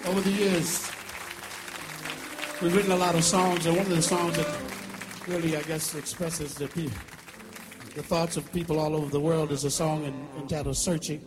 Over the years, we've written a lot of songs, and one of the songs that really, I guess, expresses the thoughts of people all over the world is a song entitled Searching.